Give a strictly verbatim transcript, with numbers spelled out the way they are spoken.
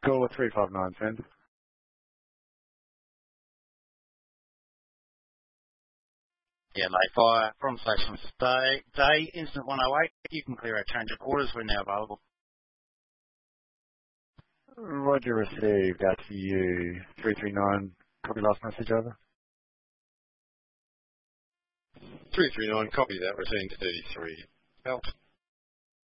Caller three five nine, send. Yeah, mate, fire from station stay, day, incident one oh eight. You can clear our change of orders. We're now available. Roger received, out to you. three three nine, copy last message, over. three three nine, copy that, return to thirty-three. Out.